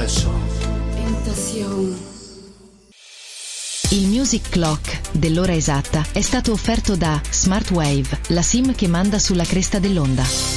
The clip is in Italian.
Impression. Il Music Clock dell'ora esatta è stato offerto da Smartwave, la SIM che manda sulla cresta dell'onda.